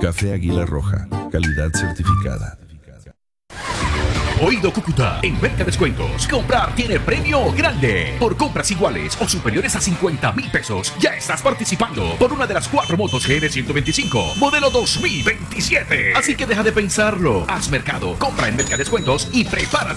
Café Águila Roja, calidad certificada. Oído Cúcuta, en Mercadescuentos, comprar tiene premio grande. Por compras iguales o superiores a 50,000 pesos, ya estás participando por una de las 4 motos GR125, modelo 2027. Así que deja de pensarlo, haz mercado, compra en Mercadescuentos y prepárate